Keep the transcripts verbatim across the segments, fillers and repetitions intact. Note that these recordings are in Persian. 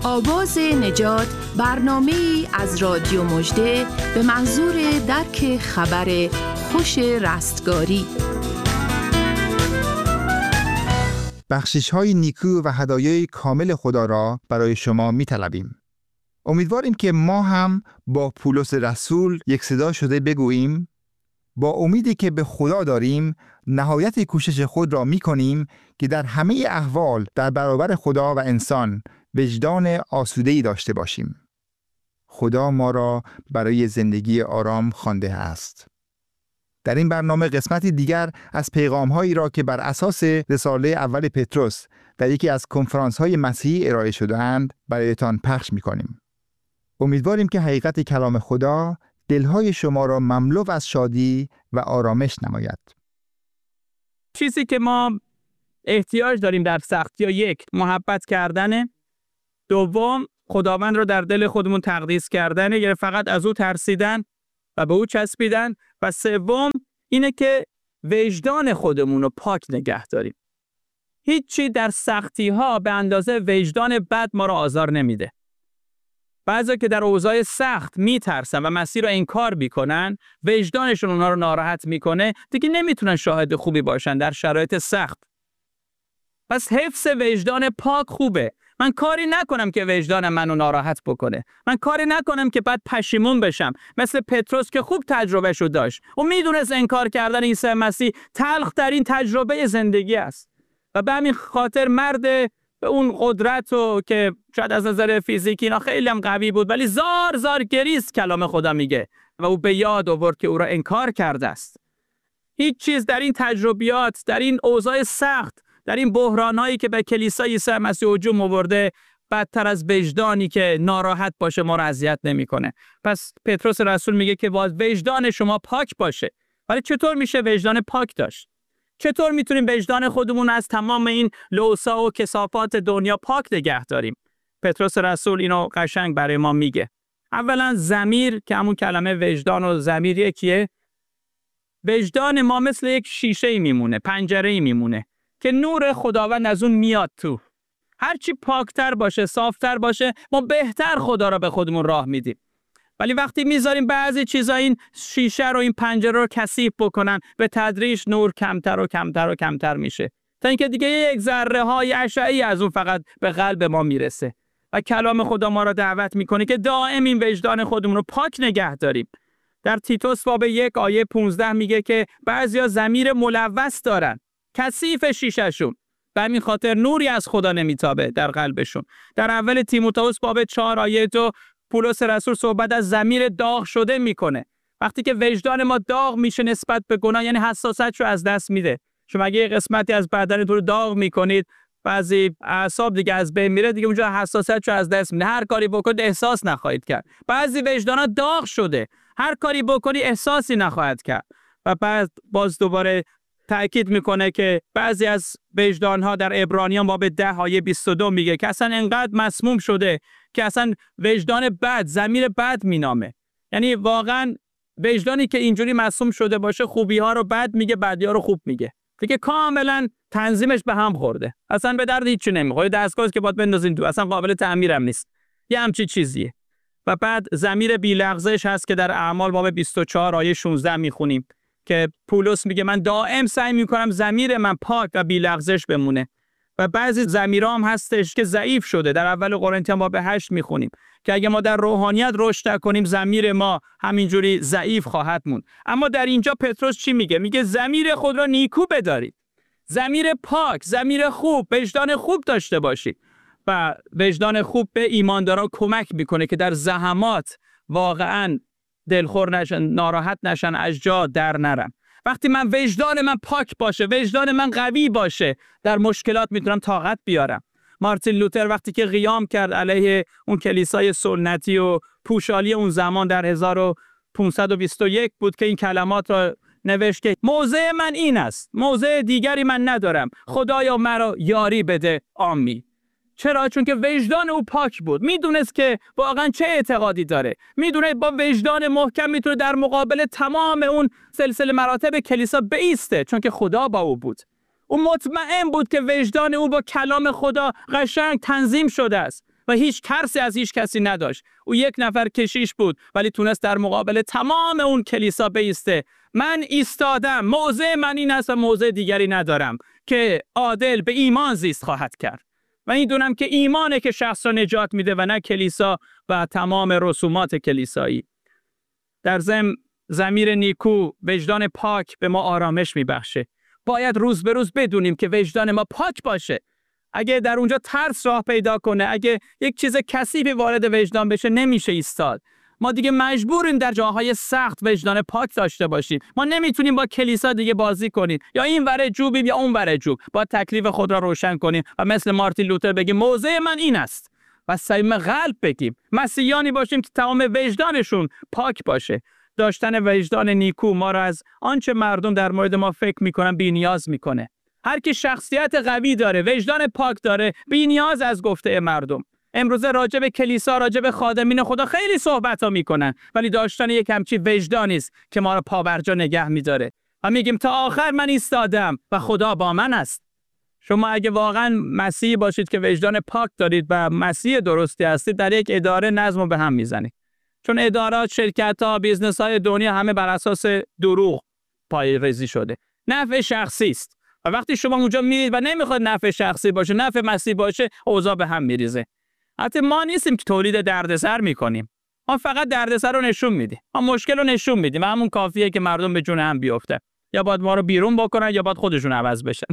آواز نجات، برنامه‌ای از رادیو مژده به منظور درک خبر خوش رستگاری. بخشش‌های نیکو و هدایای کامل خدا را برای شما می‌طلبیم. امیدواریم که ما هم با پولس رسول یک صدا شده بگوییم: با امیدی که به خدا داریم نهایت کوشش خود را می‌کنیم که در همه احوال در برابر خدا و انسان وجدان آسوده‌ای داشته باشیم. خدا ما را برای زندگی آرام خوانده است. در این برنامه قسمتی دیگر از پیغام‌هایی را که بر اساس رساله اول پتروس در یکی از کنفرانس‌های مسیحی ارائه شده‌اند برایتان پخش می‌کنیم. امیدواریم که حقیقت کلام خدا دلهای شما را مملو از شادی و آرامش نماید. چیزی که ما احتیاج داریم در سختی‌ها، یک، محبت کردنه. دوم، خداوند رو در دل خودمون تقدیس کردنه، یعنی فقط از او ترسیدن و به او چسبیدن. و سوم اینه که وجدان خودمون رو پاک نگه داریم. هیچی در سختی‌ها به اندازه وجدان بد ما رو آزار نمیده. بعضی که در اوضاع سخت میترسن و مسیر رو انکار میکنن، وجدانشون اونها رو ناراحت میکنه، دیگه نمیتونن شاهد خوبی باشن در شرایط سخت. پس حفظ وجدان پاک خوبه. من کاری نکنم که وجدانم منو ناراحت بکنه. من کاری نکنم که بعد پشیمون بشم. مثل پتروس که خوب تجربهشو داشت. او میدونست انکار کردن عیسی مسیح تلخ ترین تجربه زندگی است. و به همین خاطر مرد به اون قدرت و که شاید از نظر فیزیکی اینا خیلی هم قوی بود، ولی زار زار گریست کلام خدا میگه و او به یاد آورد که او را انکار کرده است. هیچ چیز در این تجربیات، در این اوضاع سخت، در این بحران‌هایی که به کلیسای عیسی مسیح هجوم آورده، بدتر از وجدانی که ناراحت باشه ما را اذیت نمی‌کنه. پس پتروس رسول میگه که وجدان شما پاک باشه. ولی چطور میشه وجدان پاک داشت؟ چطور میتونیم وجدان خودمون از تمام این لوثا و کثافات دنیا پاک نگه داریم؟ پتروس رسول اینو قشنگ برای ما میگه. اولا ضمیر، که همون کلمه وجدان و ضمیر یکیه. وجدان ما مثل یک شیشه میمونه، پنجره میمونه که نور خداوند از اون میاد تو. هرچی پاکتر باشه، صافتر باشه، ما بهتر خدا را به خودمون راه میدیم. ولی وقتی میذاریم بعضی چیزا این شیشه رو، این پنجره رو کثیف بکنن، به تدریج نور کمتر و کمتر و کمتر میشه تا اینکه دیگه یک ذره های اشعه‌ای از اون فقط به قلب ما میرسه. و کلام خدا ما را دعوت میکنه که دائم این وجدان خودمون رو پاک نگه داریم. در تیتوس باب یک آیه پانزده میگه که بعضیا ضمیر ملوث دارن، کثیف شیشه‌شون، به همین خاطر نوری از خدا نمیتابه در قلبشون. در اول تیموتائوس باب چهار آیه دو پولس رسول صحبت از ضمیر داغ شده میکنه. وقتی که وجدان ما داغ میشه نسبت به گناه، یعنی حساسیتش رو از دست میده. شما اگه یه قسمتی از بدنتون رو داغ میکنید، بعضی اعصاب دیگه از بین میره، دیگه اونجا حساسیتش رو از دست میده. هر کاری بکنید احساس نخواهید کرد. بعضی وجدان‌ها داغ شده، هر کاری بکنی احساسی نخواهد کرد. و بعد باز دوباره تأکید میکنه که بعضی از وجدان‌ها در عبرانیان باب ده آیه بیست و دو میگه که اصلا انقدر مسموم شده که اصلا وجدان بد، ضمیر بد مینامه. یعنی واقعا وجدانی که اینجوری مسموم شده باشه خوبی‌ها رو بد میگه، بدی‌ها رو خوب میگه. دیگه کاملا تنظیمش به هم خورده. اصلا به درد هیچی نمیخوره. دستگاهی که باید بندازین تو، اصلا قابل تعمیر هم نیست. یه همچین چیزیه. و بعد ضمیر بی‌لغزش هست که در اعمال باب بیست و چهار آیه شانزده میخونیم که پولس میگه من دائم سعی میکنم ضمیر من پاک و بی‌لغزش بمونه. و بعضی ضمیرها هم هستش که ضعیف شده. در اول قرنتیان باب هشت میخونیم که اگه ما در روحانیت رشد کنیم ضمیر ما همینجوری ضعیف خواهد موند. اما در اینجا پتروس چی میگه؟ میگه ضمیر خود را نیکو بدارید. ضمیر پاک، ضمیر خوب، وجدان خوب داشته باشید. و وجدان خوب به ایمانداران کمک میکنه که در زحمات واقعاً دلخور نشن، ناراحت نشن، از جا در نرن. وقتی من وجدان من پاک باشه، وجدان من قوی باشه، در مشکلات میتونم طاقت بیارم. مارتین لوتر وقتی که قیام کرد علیه اون کلیسای سنتی و پوشالی اون زمان در هزار و پانصد و بیست و یک بود که این کلمات را نوشت که موضع من این است، موضع دیگری من ندارم، خدایا مرا یاری بده، آمین. چرا؟ چون که وجدان او پاک بود. میدونست که واقعا چه اعتقادی داره. میدونه با وجدان محکم میتونه در مقابل تمام اون سلسله مراتب کلیسا بایسته، چون که خدا با او بود. او مطمئن بود که وجدان او با کلام خدا قشنگ تنظیم شده است و هیچ ترسی از هیچ کسی نداشت. او یک نفر کشیش بود ولی تونست در مقابل تمام اون کلیسا بایسته. من ایستادم، موضع من این است و موضع دیگری ندارم که عادل به ایمان زیست خواهد کرد. و این دونم که ایمانه که شخص را نجات میده و نه کلیسا و تمام رسومات کلیسایی. در ضمن ضمیر نیکو، وجدان پاک به ما آرامش میبخشه. باید روز به روز بدونیم که وجدان ما پاک باشه. اگه در اونجا ترس راه پیدا کنه، اگه یک چیز کثیفی وارد وجدان بشه، نمیشه ایستاد. ما دیگه مجبوریم در جاهای سخت وجدان پاک داشته باشیم. ما نمیتونیم با کلیسا دیگه بازی کنیم، یا این ور جوبیم یا اون ور جوب. با تکلیف خود را روشن کنیم و مثل مارتین لوتر بگیم موضع من این است و صمیم قلب بگیم. مسیحیانی باشیم که تمام وجدانشون پاک باشه. داشتن وجدان نیکو ما را از آنچه مردم در مورد ما فکر میکنن بی‌نیاز میکنه. هر کی شخصیت قوی داره، وجدان پاک داره، بی‌نیاز از گفته مردم. امروزه راجع به کلیسا، راجع به خادمین خدا خیلی صحبت‌ها میکنن، ولی داشتن یک همچین وجدانی است که ما را پابرجا نگه میداره و میگیم تا آخر من ایستادم و خدا با من است. شما اگه واقعا مسیحی باشید که وجدان پاک دارید و مسیح درستی هستید، در یک اداره نظم رو به هم میزنید. چون ادارات، شرکت‌ها، بیزنس‌های دنیا همه بر اساس دروغ پایه‌ریزی شده. نفع شخصی است. و وقتی شما اونجا میرید و نمیخواد نفع شخصی باشه، نفع مسیح باشه، اوضاع به هم میریزه. حتی ما نیستیم که تولید دردسر میکنیم. ما فقط دردسر رو نشون میدیم. ما مشکل رو نشون میدیم و همون کافیه که مردم به جون هم بیفته. یا باید ما رو بیرون بکنن یا باید خودشون عوض بشن.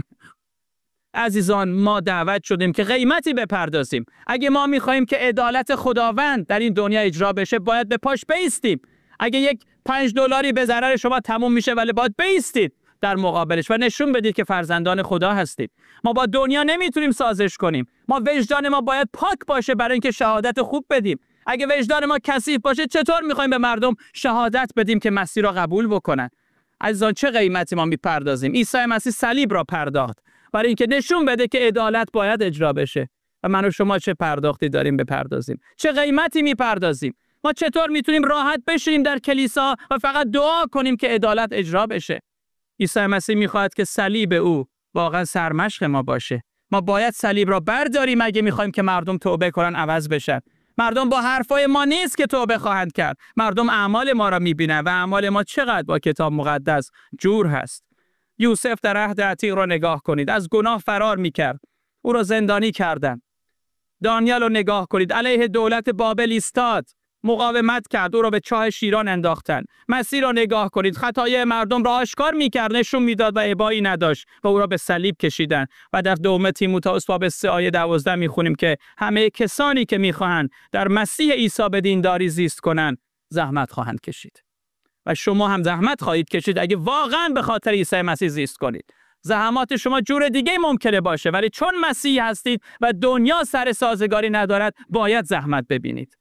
عزیزان، ما دعوت شدیم که قیمتی بپردازیم. اگه ما میخوایم که عدالت خداوند در این دنیا اجرا بشه، باید به پاش بایستیم. اگه یک پنج دلاری به ضرر شما تموم میشه، ولی باید بایستید در مقابلش و نشون بدید که فرزندان خدا هستید. ما با دنیا نمیتونیم سازش کنیم. ما وجدان ما باید پاک باشه برای اینکه شهادت خوب بدیم. اگه وجدان ما کثیف باشه، چطور میخوایم به مردم شهادت بدیم که مسیح را قبول بکنن؟ عزیزان، چه قیمتی ما میپردازیم؟ عیسی مسیح صلیب را پرداخت برای اینکه نشون بده که عدالت باید اجرا بشه. و من و شما چه پرداختی داریم بپردازیم؟ چه قیمتی میپردازیم؟ ما چطور میتونیم راحت بشینیم در کلیسا و فقط دعا کنیم که عدالت اجرا بشه؟ عیسی مسیح میخواهد که صلیب او واقعا سرمشق ما باشه. ما باید صلیب را برداریم اگه میخوایم که مردم توبه کنن، عوض بشن. مردم با حرفای ما نیست که توبه خواهند کرد. مردم اعمال ما را میبینن و اعمال ما چقدر با کتاب مقدس جور هست. یوسف در عهد عتیق را نگاه کنید، از گناه فرار میکرد، او را زندانی کردن. دانیال رو نگاه کنید، علیه دولت بابل ایستاد، مقاومت کرد، او را به چاه شیران انداختن. مسیح را نگاه کنید، خطای مردم را آشکار میکرد، نشون میداد و ابایی نداشت و او را به صلیب کشیدن. و در دوم تیموتائوس باب سه آیه دوازده میخونیم که همه کسانی که میخواهند در مسیح عیسی به دینداری زیست کنند، زحمت خواهند کشید. و شما هم زحمت خواهید کشید اگه واقعا به خاطر عیسی مسیح زیست کنید. زحمات شما جور دیگه ممکنه باشه، ولی چون مسیحی هستید و دنیا سر سازگاری ندارد، باید زحمت ببینید.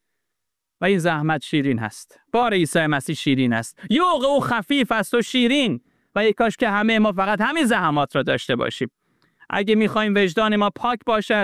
و این زحمت شیرین هست. بار عیسی مسیح شیرین است. یوغ او خفیف است و شیرین. و ای کاش که همه ما فقط همین زحمات را داشته باشیم. اگه میخوایم وجدان ما پاک باشد،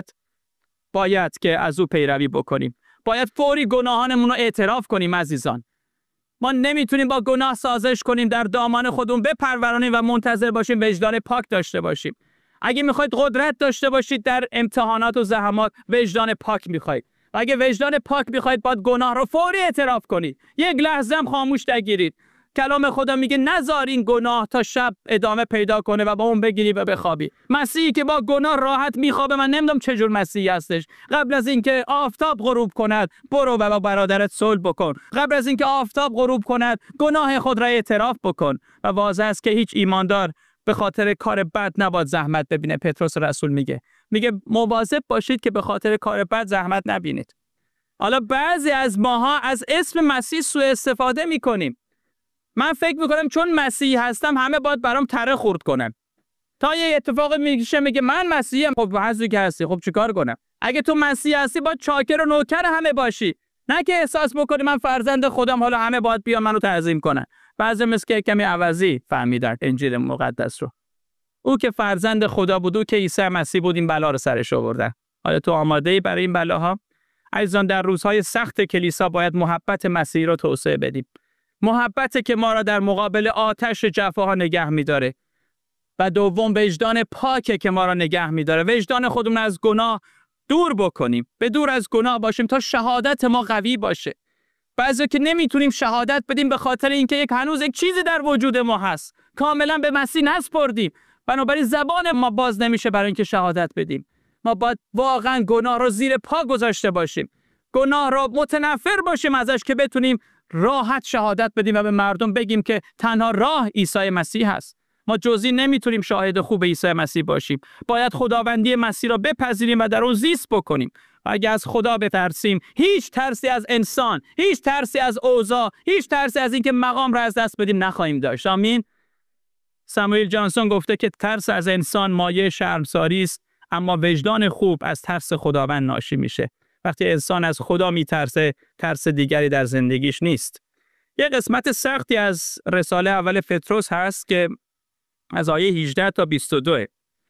باید که از او پیروی بکنیم. باید فوری گناهانمون رو اعتراف کنیم عزیزان. ما نمیتونیم با گناه سازش کنیم، در دامان خودمون بپرورانیم و منتظر باشیم وجدان پاک داشته باشیم. اگه میخواید قدرت داشته باشید در امتحانات و زحمات، وجدان پاک میخواید. و اگه وجدان پاک میخواید، باید گناه رو فوری اعتراف کنید. یک لحظه هم خاموش نگیرید. کلام خدا میگه نذارین گناه تا شب ادامه پیدا کنه و با اون بگیری و بخوابی. مسیحی که با گناه راحت میخوابه، من نمیدونم چه جور مسیحی هستش. قبل از اینکه آفتاب غروب کند، برو و با برادرت صلح بکن. قبل از اینکه آفتاب غروب کند، گناه خود را اعتراف بکن. و واضح است که هیچ ایماندار به خاطر کار بد نباید زحمت ببینه. پتروس رسول میگه میگه مواظب باشید که به خاطر کار بد زحمت نبینید. حالا بعضی از ماها از اسم مسیح سوء استفاده میکنیم. من فکر میکنم چون مسیحی هستم همه باید برام تره خورد کنن. تا یه اتفاق میشه میگه من مسیحیم، خب حضوری که هستی، خب چیکار کنم؟ اگه تو مسیحی هستی باید چاکر و نوکر همه باشی، نه که احساس بکنی من فرزند خودم، حالا همه باید بیان منو تعظیم کنن. بعضی مثل که کمی عوضی فهمیدن انجیل مقدس رو. او که فرزند خدا بود، او که عیسی مسیح بود، این بلا رو سرش آوردن. حالا تو آماده ای برای این بلاها؟ عزیزان، در روزهای سخت کلیسا باید محبت مسیحی رو توسعه بدیم. محبتی که ما را در مقابل آتش جفاها نگه می‌داره. و دوم وجدان پاکه که ما را نگه می‌داره. وجدان خودمون از گناه دور بکنیم، به دور از گناه باشیم تا شهادت ما قوی باشه. بعضی که نمیتونیم شهادت بدیم به خاطر اینکه یک هنوز یک چیزی در وجود ما هست، کاملا به مسیح نسپردیم، بنابراین زبان ما باز نمیشه برای اینکه شهادت بدیم. ما باید واقعا گناه رو زیر پا گذاشته باشیم، گناه رو متنفر باشیم ازش که بتونیم راحت شهادت بدیم و به مردم بگیم که تنها راه عیسی مسیح هست. ما جزئی نمیتونیم شاهد خوب عیسی مسیح باشیم. باید خداوندی مسیح را بپذیریم و در اون زیست بکنیم. اگه از خدا بترسیم، هیچ ترسی از انسان، هیچ ترسی از اوضاع، هیچ ترسی از اینکه مقام را از دست بدیم نخواهیم داشت. آمین. ساموئل جانسون گفته که ترس از انسان مایه شرمساری است، اما وجدان خوب از ترس خداوند ناشی میشه. وقتی انسان از خدا میترسه، ترس دیگری در زندگیش نیست. یه قسمت سختی از رساله اول پتروس هست که از آیه هجده تا بیست و دو.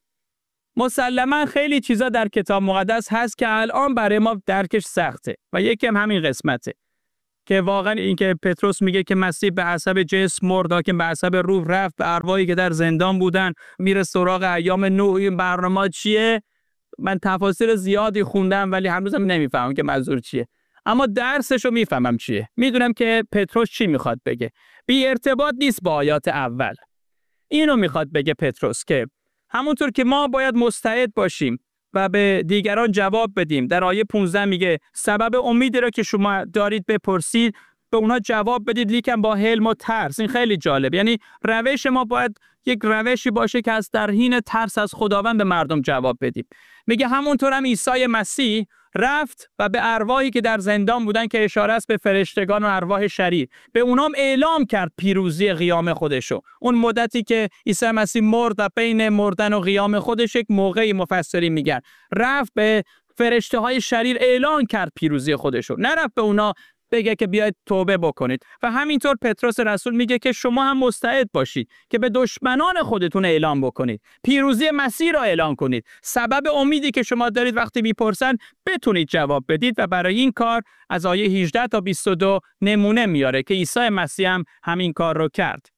مسلماً خیلی چیزا در کتاب مقدس هست که الان برای ما درکش سخته و یکی هم همین قسمته که واقعا این که پتروس میگه که مسیح به حسب جسم مرد، لکن به حسب روح رفت به ارواحی که در زندان بودن، میره سراغ ایام نوح. این برنامه چیه؟ من تفاسیر زیادی خوندم ولی هنوزم نمیفهمم که منظور چیه، اما درسشو میفهمم چیه. میدونم که پتروس چی میخواد بگه. بی ارتباط نیست با آیات اول. اینو میخواد بگه پتروس که همونطور که ما باید مستعد باشیم و به دیگران جواب بدیم. در آیه پانزده میگه سبب امیدی را که شما دارید بپرسید به اونا جواب بدید، لیکن با حلم و ترس. این خیلی جالب. یعنی روش ما باید یک روشی باشه که از در حین ترس از خداوند به مردم جواب بدیم. میگه همونطور هم عیسی مسیح رفت و به ارواحی که در زندان بودن، که اشاره است به فرشتگان و ارواح شریر، به اونام اعلام کرد پیروزی قیام خودشو. اون مدتی که عیسی مسیح مرد و بین مردن و قیام خودش یک موقعی مفسرین میگن رفت به فرشته های شریر اعلان کرد پیروزی خودشو، نرفت به اونا بگه که بیاید توبه بکنید. و همینطور پتروس رسول میگه که شما هم مستعد باشید که به دشمنان خودتون اعلام بکنید، پیروزی مسیح را اعلان کنید. سبب امیدی که شما دارید وقتی میپرسن بتونید جواب بدید و برای این کار از آیه هجده تا بیست و دو نمونه میاره که عیسی مسیح هم همین کار رو کرد.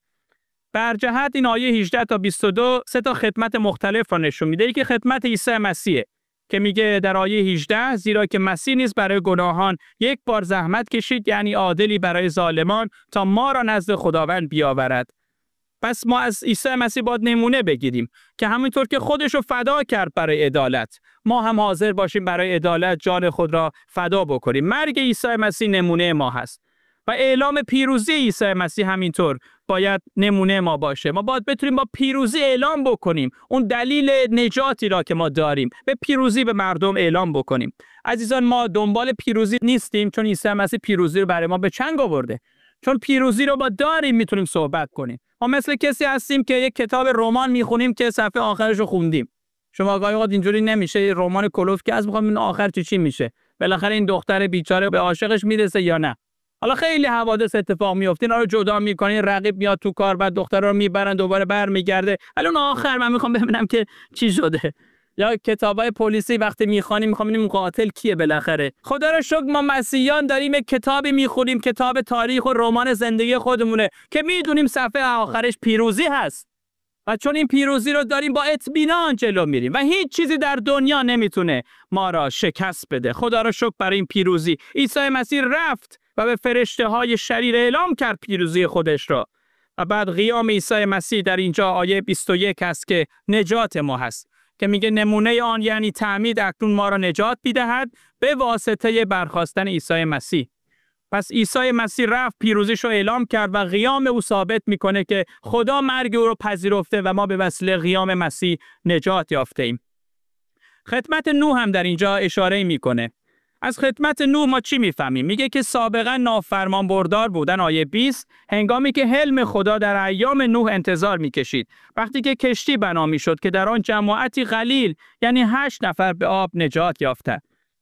بر جهت این آیه هجده تا بیست و دو سه تا خدمت مختلف رو نشون میده. که خدمت عیسی مسیح که میگه در آیه هجده زیرا که مسیح نیز برای گناهان یک بار زحمت کشید، یعنی عادلی برای ظالمان، تا ما را نزد خداوند بیاورد. پس ما از عیسی مسیح باید نمونه بگیریم که همینطور که خودش رو فدا کرد برای عدالت، ما هم حاضر باشیم برای عدالت جان خود را فدا بکنیم. مرگ عیسی مسیح نمونه ما هست و اعلام پیروزی عیسی مسیح همینطور باید نمونه ما باشه. ما باید بتونیم با پیروزی اعلام بکنیم اون دلیل نجاتی را که ما داریم، به پیروزی به مردم اعلام بکنیم. عزیزان، ما دنبال پیروزی نیستیم چون عیسی مسیح پیروزی رو برای ما به چنگ آورده. چون پیروزی رو با داریم میتونیم صحبت کنیم. ما مثل کسی هستیم که یک کتاب رمان میخونیم که صفحه آخرش رو خوندیم. شما گاهی اوقات اینجوری نمیشه، رمان کلوف که از میخوام این آخر چی چی میشه، بالاخره این دختر بیچاره به عاشقش میرسه یا نه. حالا خیلی حوادث اتفاق میفته، اینا رو جدا میکنین، رقیب میاد تو کار، بعد دختر رو میبرن دوباره برمیگرده. الان آخر من میخوام ببینم که چی شده. یا کتابای پلیسی وقتی میخوانیم میخوام ببینیم قاتل کیه بالاخره. خدا رو شکر ما مسیحیان داریم یک کتابی میخونیم، کتاب تاریخ و رمان زندگی خودمونه که میدونیم صفحه آخرش پیروزی هست. و چون این پیروزی رو داریم با اطمینان جلو میریم و هیچ چیزی در دنیا نمیتونه ما را شکست بده. خدا رو شکر برای این پیروزی. عیسی مسیح رفت و به فرشته های شریر اعلام کرد پیروزی خودش را. و بعد قیام عیسی مسیح در اینجا آیه بیست و یک هست که نجات ما هست، که میگه نمونه آن یعنی تعمید اکنون ما را نجات میدهد به واسطه برخاستن عیسی مسیح. پس عیسی مسیح رفت پیروزیش رو اعلام کرد و قیام او ثابت میکنه که خدا مرگ او رو پذیرفته و ما به وسیله قیام مسیح نجات یافته ایم. خدمت نوح هم در اینجا اشاره میکنه. از خدمت نوح ما چی میفهمیم؟ میگه که سابقا نافرمان بردار بودن. آیه بیست هنگامی که حلم خدا در ایام نوح انتظار میکشید، وقتی که کشتی بنا میشد که در آن جماعتی قلیل یعنی هشت نفر به آب نجات یافتند.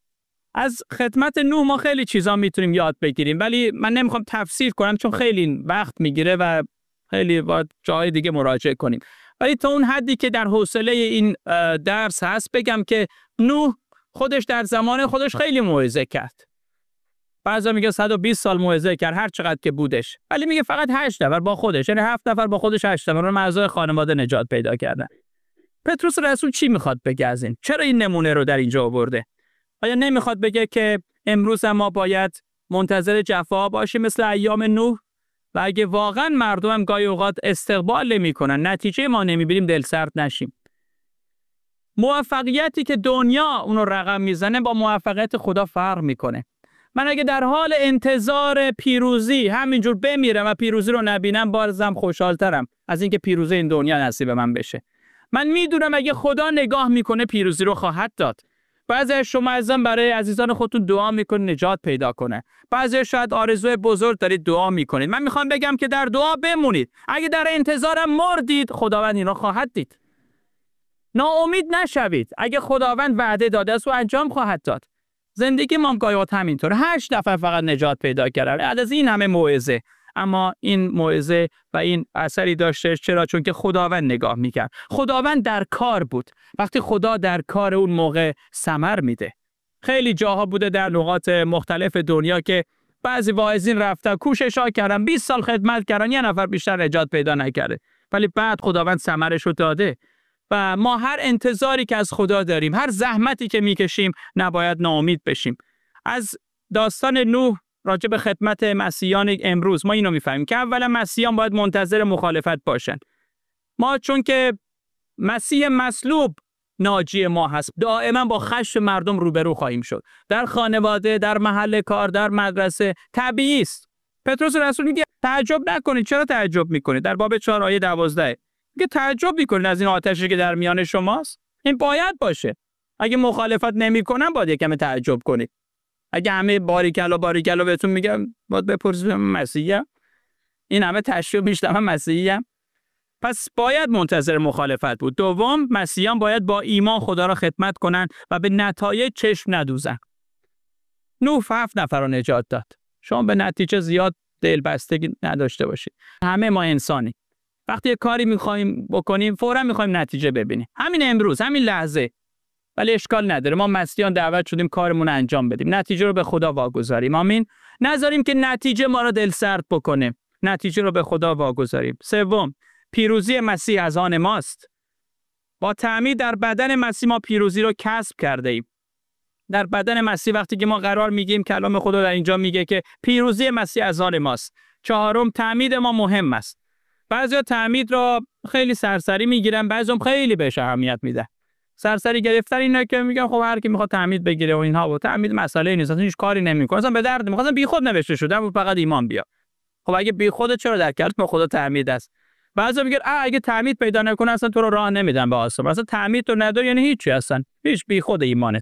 از خدمت نوح ما خیلی چیزا میتونیم یاد بگیریم، ولی من نمیخوام تفسیر کنم چون خیلی وقت میگیره و خیلی باید جای دیگه مراجعه کنیم. ولی تا اون حدی که در حوصله این درس هست بگم که نوح خودش در زمان خودش خیلی موعظه کرد. بعضا میگه صد و بیست سال موعظه کرد، هر چقدر که بودش. ولی میگه فقط هشت نفر با خودش، یعنی هفت نفر با خودش، هشت نفر رو اعضای خانواده نجات پیدا کردن. پتروس رسول چی میخواد بگه از این؟ چرا این نمونه رو در اینجا آورده؟ آیا نمیخواد بگه که امروز ما باید منتظر جفا باشیم مثل ایام نوح؟ و اگه واقعا مردم هم گاهی اوقات استقبال نمی‌کنن، نتیجه ما نمی‌بینیم، دل سرد نشیم. موفقیتی که دنیا اونو رقم میزنه با موفقیت خدا فرق میکنه. من اگه در حال انتظار پیروزی همینجور بمیرم و پیروزی رو نبینم، بازم خوشحالترم از اینکه پیروزی این دنیا نصیب من بشه. من میدونم اگه خدا نگاه میکنه پیروزی رو خواهد داد. بعضی از شما عزیزان برای عزیزان خودتون دعا میکنید نجات پیدا کنه. بعضی شاید آرزوی بزرگ دارید دعا میکنید. من میخوام بگم که در دعا بمونید. اگه در انتظارم مردید، خداوند اینا خواهد دید. ناامید نشوید. اگه خداوند وعده داده است و انجام خواهد داد. زندگی ما گاهی همینطوره. هشت نفر فقط نجات پیدا کردن. بعد از این همه موعظه. اما این موعظه و این اثری داشته. چرا؟ چون که خداوند نگاه میکرد. خداوند در کار بود. وقتی خدا در کار اون موقع ثمر میده. خیلی جاها بوده در نقاط مختلف دنیا که بعضی واعظین رفتن کوشش‌ها کردن، بیست سال خدمت کردن، یه نفر بیشتر نجات پیدا نکرده. ولی بعد خداوند ثمرش رو داده. و ما هر انتظاری که از خدا داریم، هر زحمتی که میکشیم، نباید ناامید بشیم. از داستان نوح راجع به خدمت مسیحیان امروز ما اینو میفهمیم که اولا مسیحیان باید منتظر مخالفت باشن. ما چون که مسیح مصلوب ناجی ما هست، دائما با خشم مردم روبرو خواهیم شد. در خانواده، در محل کار، در مدرسه، طبیعی است. پتروس رسول میگه تعجب نکنید. چرا تعجب میکنید؟ در باب چهار آیه دوازده میگه تعجب میکنید از این آتشی که در میان شماست. این باید باشه. اگه مخالفت نمیکنن باید یکم تعجب کنید. اگه همه باریکلا باریکلا بهتون میگم، باید بپرسید مسیحی؟ این همه تشریح میشتم مسیحی؟ پس باید منتظر مخالفت بود. دوم، مسیحیان باید با ایمان خدا را خدمت کنن و به نتایج چشم ندوزن. نوح هفت نفر را نجات داد. شما به نتیجه زیاد دل بستگی نداشته باشید. همه ما انسانی. وقتی یه کاری میخوایم بکنیم فوراً میخوایم نتیجه ببینیم. همین امروز، همین لحظه. ولی اشکال نداره. ما مسیحیان دعوت شدیم کارمون انجام بدیم. نتیجه رو به خدا واگذاریم. آمین. نذاریم که نتیجه ما رو دل سرد بکنه. نتیجه رو به خدا واگذاریم. سوم، پیروزی مسیح از آن ماست. با تعمید در بدن مسیح ما پیروزی رو کسب کرده ایم. در بدن مسیح وقتی که ما قرار میگیم، کلام خدا در اینجا میگه که پیروزی مسیح از آن ماست. چهارم، تعمید ما مهم است. بعضیا تعمید را خیلی سرسری میگیرن، بعضیام خیلی بهش اهمیت میدن. سرسری گرفتن اینا که میگن خب هر کی میخواد تعمید بگیره و اینها، و تعمید مسئله نیست، اصلا هیچ کاری نمیکنه، اصلا به درد میخواد، بیخود نوشته شده و فقط ایمان بیا. خب اگه بیخود چرا در کرد؟ ما خدا تعمید است. بعضی میگن اگه تعمید پیدا نکنه اصلا تو رو راه نمیدن به آسمان. اصلا تعمید تو نداری یعنی هیچی، اصلا هیچ بیخود ایمانت.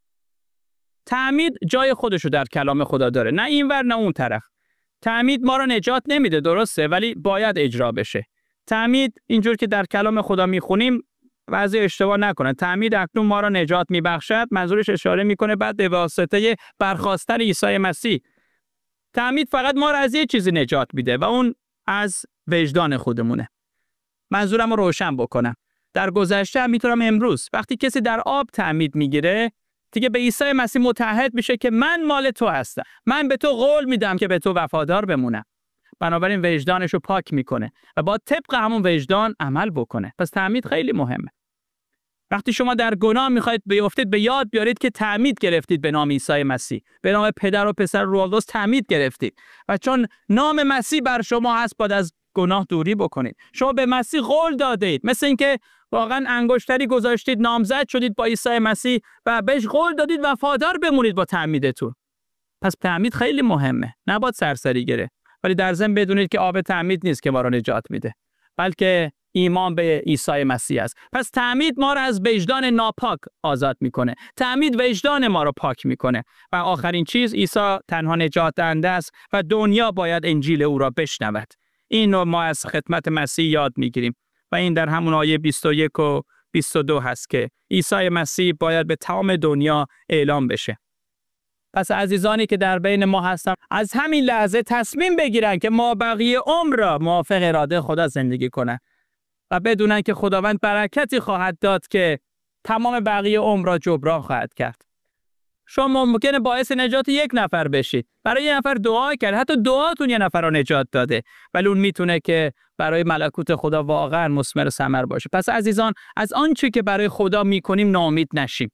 تعمید جای خودشو در کلام خدا داره، نه اینور نه اون طرف. تعمید ما رو نجات نمیده، درسته، ولی باید اجرا بشه. تعمید اینجور که در کلام خدا میخونیم، بعضی اشتباه نکنن، تعمید اکنون ما رو نجات میبخشد، منظورش اشاره میکنه بعد به واسطه برخاستن عیسی مسیح. تعمید فقط ما رو از یه چیزی نجات میده و اون از وجدان خودمونه. منظورم رو روشن بکنم. در گذشته هم میتونم امروز، وقتی کسی در آب تعمید میگیره، دیگه به عیسی مسیح متحد میشه که من مال تو هستم. من به تو قول میدم که به تو وفادار بمونم. بنابراین وجدانش رو پاک میکنه و با طبق همون وجدان عمل بکنه. پس تعمید خیلی مهمه. وقتی شما در گناه میخواید بیافتید، به یاد بیارید که تعمید گرفتید به نام عیسی مسیح، به نام پدر و پسر روح القدس تعمید گرفتید و چون نام مسیح بر شما هست باید از گناه دوری بکنید. شما به مسیح قول دادید، مثل اینکه واقعا انگشتری گذاشتید، نامزد شدید با عیسی مسیح و بهش قول دادید وفادار بمونید با تعمیدتون. پس تعمید خیلی مهمه، نباید سرسری گره. ولی در ضمن بدونید که آب تعمید نیست که ما رو نجات میده، بلکه ایمان به عیسی مسیح است. پس تعمید ما رو از وجدان ناپاک آزاد میکنه. تعمید وجدان ما رو پاک میکنه. و آخرین چیز، عیسی تنها نجات دهنده است و دنیا باید انجیل او را بشنود. این رو ما از خدمت مسیح یاد میگیریم و این در همون آیه بیست و یک و بیست و دو هست که عیسی مسیح باید به تمام دنیا اعلام بشه. پس عزیزانی که در بین ما هستن، از همین لحظه تصمیم بگیرن که ما بقیه عمر را موافق اراده خدا زندگی کنن و بدونن که خداوند برکتی خواهد داد که تمام بقیه عمر را جبران خواهد کرد. شما ممکنه باعث نجات یک نفر بشید، برای یک نفر دعا کرد، حتی دعاتون یک نفر را نجات داده، ولی اون میتونه که برای ملکوت خدا واقعا مثمر ثمر باشه. پس عزیزان، از آنچه که برای خدا میکنیم ناامید نشیم.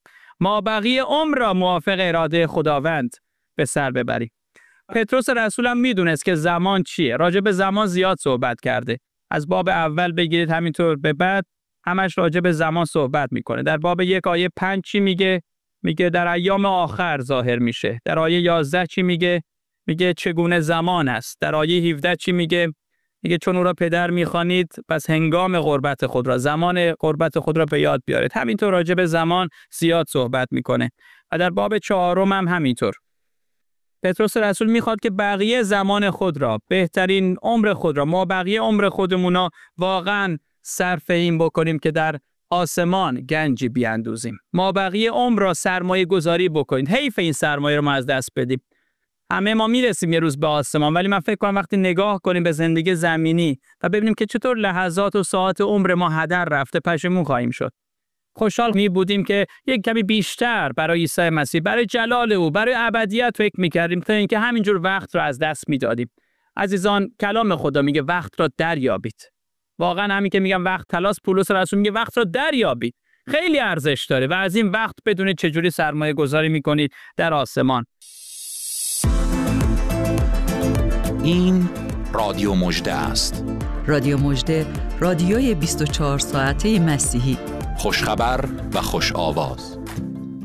ما بقیه عمر را موافق اراده خداوند به سر ببریم. پتروس رسول هم میدونست که زمان چیه. راجع به زمان زیاد صحبت کرده. از باب اول بگیرید همینطور به بعد همش راجع به زمان صحبت میکنه. در باب یک آیه پنج چی میگه؟ میگه در ایام آخر ظاهر میشه. در آیه یازده چی میگه؟ میگه چگونه زمان است. در آیه هفده چی میگه؟ میگه چون او را پدر میخوانید پس هنگام قربت خود را، زمان قربت خود را به یاد بیارید. همینطور راجع به زمان زیاد صحبت میکنه. و در باب چهارم هم همینطور. پتروس رسول میخواد که بقیه زمان خود را، بهترین عمر خود را، ما بقیه عمر خودمون واقعا صرف این بکنیم که در آسمان گنجی بیاندوزیم. ما بقیه عمر را سرمایه گذاری بکنید. حیف این سرمایه رو ما از دست بدیم. همه ما میرسیم یه روز به آسمان، ولی من فکر کنم وقتی نگاه کنیم به زندگی زمینی و ببینیم که چطور لحظات و ساعات عمر ما هدر رفته، پشیمون خواهیم شد. خوشحال می بودیم که یک کمی بیشتر برای عیسی مسیح، برای جلال او، برای ابدیت فکر می‌کردیم تا اینکه همینجور وقت رو از دست میدادیم. عزیزان، کلام خدا میگه وقت را دریابید. واقعا همین که میگم وقت طلاست، پولس رسول میگه وقت را دریابید. خیلی ارزش داره و از این وقت بدونید چجوری سرمایه گذاری میکنید در آسمان. این رادیو مژده است. رادیو مژده، رادیوی بیست و چهار ساعته مسیحی. خوشخبر و خوش آواز.